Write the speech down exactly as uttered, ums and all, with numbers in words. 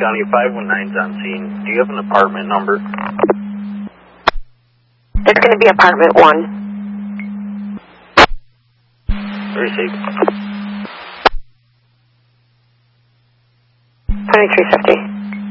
County five one nine's on scene. Do you have an apartment number? It's going to be apartment one. Received. twenty-three fifty.